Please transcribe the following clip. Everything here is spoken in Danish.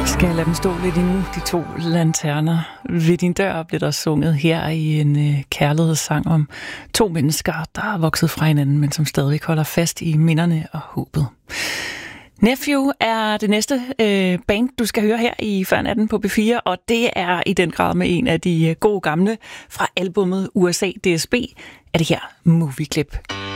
Skal jeg lade dem stå lidt endnu, de to lanterner. Ved din dør blev der sunget her i en kærlighedssang om to mennesker, der er vokset fra hinanden, men som stadig holder fast i minderne og håbet. Nephew er det næste band, du skal høre her i Før-natten på B4, og det er i den grad med en af de gode gamle fra albummet USA DSB, er det her Movie Clip.